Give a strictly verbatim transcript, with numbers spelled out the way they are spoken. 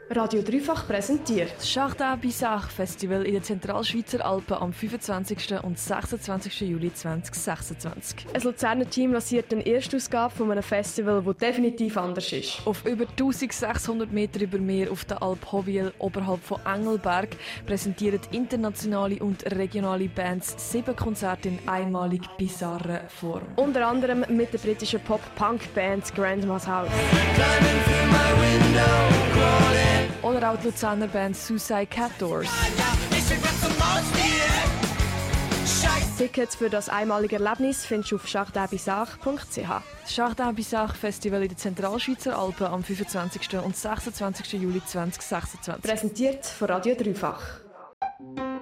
Radio Dreifach präsentiert Das Chardin Bissach Festival in den Zentralschweizer Alpen am fünfundzwanzigsten und sechsundzwanzigsten Juli zweitausendsechsundzwanzig. Ein Luzerner Team lanciert eine Erstausgabe von einem Festival, das definitiv anders ist. Auf über eintausendsechshundert Meter über Meer auf der Alp Hoviel oberhalb von Engelberg präsentieren internationale und regionale Bands sieben Konzerte in einmalig bizarrer Form. Unter anderem mit der britischen Pop-Punk-Band Grandma's House. Oder auch die Luzerner Band Suicide Cat Doors. Tickets für das einmalige Erlebnis findest du auf chardinbissach punkt c h. Das Chardin Bissach Festival in den Zentralschweizer Alpen am fünfundzwanzigsten und sechsundzwanzigsten Juli zweitausendsechsundzwanzig. Präsentiert von Radio Dreifach.